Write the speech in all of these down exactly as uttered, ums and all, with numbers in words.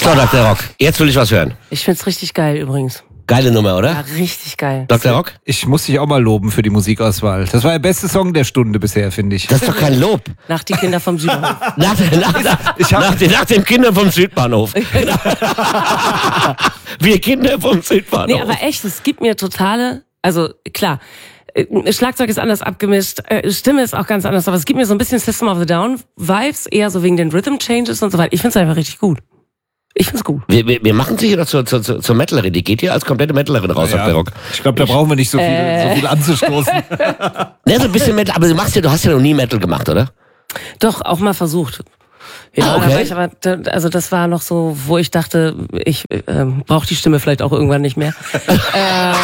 So, Doktor Rock, jetzt will ich was hören. Ich find's richtig geil übrigens. Geile Nummer, oder? Ja, richtig geil. Doktor Rock? Ich muss dich auch mal loben für die Musikauswahl. Das war der beste Song der Stunde bisher, finde ich. Das ist doch kein Lob. Nach die Kinder vom Südbahnhof. Nach, nach, nach, Ich hab- nach, nach dem Kinder vom Südbahnhof. Wir Kinder vom Südbahnhof. Nee, aber echt, es gibt mir totale, also klar, äh, Schlagzeug ist anders abgemischt, äh, Stimme ist auch ganz anders, aber es gibt mir so ein bisschen System of a Down Vibes, eher so wegen den Rhythm Changes und so weiter. Ich find's einfach richtig gut. Ich find's gut. Wir, wir, wir machen sie hier noch zur, zur, zur, zur Metalerin. Die geht hier als komplette Metalerin raus, Ja, Doktor Rock. ich glaube, da brauchen wir nicht so viel, Äh. so viel anzustoßen. Ne, so ein bisschen Metal, aber du machst ja, du hast ja noch nie Metal gemacht, oder? Doch, auch mal versucht. Ja, Ah, okay. da war ich aber, da- also das war noch so, wo ich dachte, ich ähm, brauche die Stimme vielleicht auch irgendwann nicht mehr. ähm,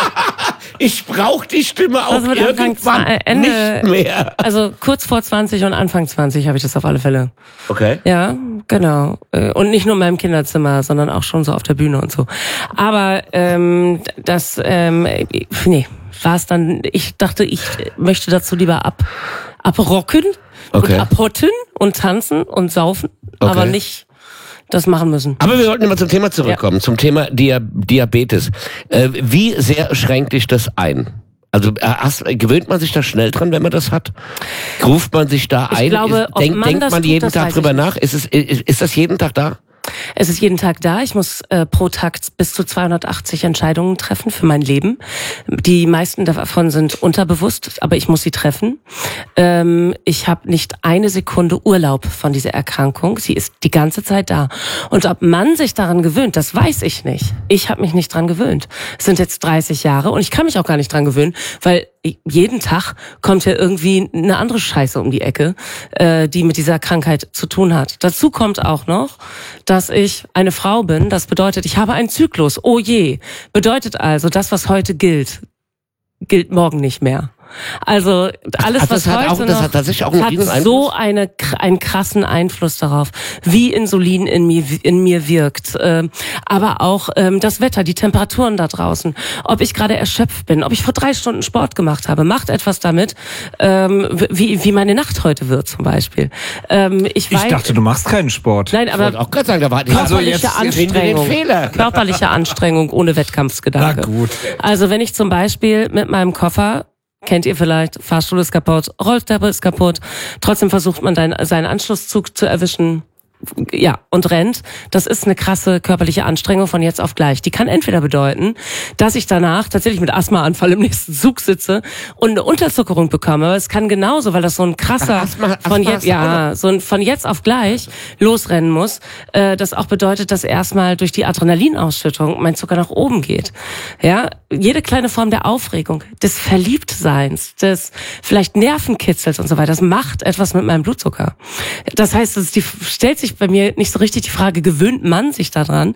Ich brauche die Stimme auch Also mit Anfang irgendwann zwei- Ende- nicht mehr. also kurz vor zwanzig und Anfang zwanzig habe ich das auf alle Fälle. Okay. Ja, genau. Äh, Und nicht nur in meinem Kinderzimmer, sondern auch schon so auf der Bühne und so. Aber ähm, das, ähm, nee, war es dann, ich dachte, ich möchte dazu lieber ab, abrocken Okay. und abhotten und tanzen und saufen, Okay. aber nicht das machen müssen. Aber wir sollten immer zum Thema zurückkommen, ja. zum Thema Dia- Diabetes. Äh, wie sehr schränkt dich das ein? Also äh, hast, gewöhnt man sich da schnell dran, wenn man das hat? Ruft man sich da Ich ein? glaube, ist, ob denk, man denkt das man tut, jeden das Tag weiß drüber ich nach? Ist, es, ist, ist das jeden Tag da? Es ist jeden Tag da. Ich muss äh, pro Tag bis zu zweihundertachtzig Entscheidungen treffen für mein Leben. Die meisten davon sind unterbewusst, aber ich muss sie treffen. Ähm, ich habe nicht eine Sekunde Urlaub von dieser Erkrankung. Sie ist die ganze Zeit da. Und ob man sich daran gewöhnt, das weiß ich nicht. Ich habe mich nicht dran gewöhnt. Es sind jetzt dreißig Jahre und ich kann mich auch gar nicht dran gewöhnen, weil jeden Tag kommt ja irgendwie eine andere Scheiße um die Ecke, äh, die mit dieser Krankheit zu tun hat. Dazu kommt auch noch, dass ich eine Frau bin. Das bedeutet, ich habe einen Zyklus. Oh je. Bedeutet also, das, was heute gilt, gilt morgen nicht mehr. Also alles, Ach, das was hat heute auch- das noch hat tatsächlich auch einen hat riesen so eine, einen krassen Einfluss darauf, wie Insulin in mir, in mir wirkt, ähm, aber auch ähm, das Wetter, die Temperaturen da draußen, ob ich gerade erschöpft bin, ob ich vor drei Stunden Sport gemacht habe, macht etwas damit, ähm, wie, wie meine Nacht heute wird zum Beispiel. Ähm, ich, Ich weiß, dachte, du machst keinen Sport. nein, Ich wollte aber auch gerade sagen, da war Also körperliche jetzt- jetzt finden wir den Anstrengung, Fehler. körperliche Anstrengung ohne Wettkampfsgedanke. Na gut. Also wenn ich zum Beispiel mit meinem Koffer, kennt ihr vielleicht, Fahrstuhl ist kaputt, Rolltreppe ist kaputt, trotzdem versucht man dann seinen Anschlusszug zu erwischen, ja, und rennt. Das ist eine krasse körperliche Anstrengung von jetzt auf gleich. Die kann entweder bedeuten, dass ich danach tatsächlich mit Asthmaanfall im nächsten Zug sitze und eine Unterzuckerung bekomme. Aber es kann genauso, weil das so ein krasser Ach, Asthma- Asthma von hast jetzt, du ja, so ein von jetzt auf gleich losrennen muss. Äh, das auch bedeutet, dass erstmal durch die Adrenalinausschüttung mein Zucker nach oben geht. Ja, jede kleine Form der Aufregung, des Verliebtseins, des vielleicht Nervenkitzels und so weiter, das macht etwas mit meinem Blutzucker. Das heißt, es ist die, stellt sich bei mir nicht so richtig die Frage, gewöhnt man sich daran?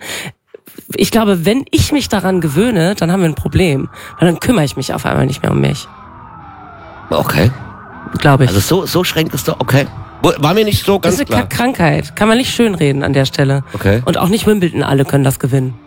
Ich glaube, wenn ich mich daran gewöhne, dann haben wir ein Problem. Weil dann kümmere ich mich auf einmal nicht mehr um mich. Okay. Glaube ich. Also so, so schränkt es doch, okay. War mir nicht so das ganz ist eine klar. Krankheit. Kann man nicht schönreden an der Stelle. Okay. Und auch nicht Wimbledon, alle können das gewinnen.